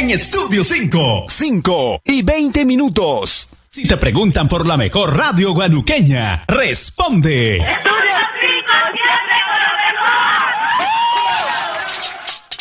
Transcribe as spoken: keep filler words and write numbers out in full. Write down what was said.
en Estudio cinco. cinco y veinte minutos. Si te preguntan por la mejor radio guanuqueña, responde. ¡Estudio